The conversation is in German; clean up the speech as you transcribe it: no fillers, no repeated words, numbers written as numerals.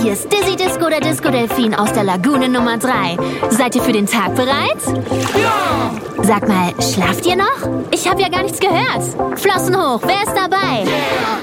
Hier ist Dizzy Disco, der Disco-Delfin aus der Lagune Nummer 3. Seid ihr für den Tag bereit? Ja! Sag mal, schlaft ihr noch? Ich habe ja gar nichts gehört. Flossen hoch, wer ist dabei? Yeah!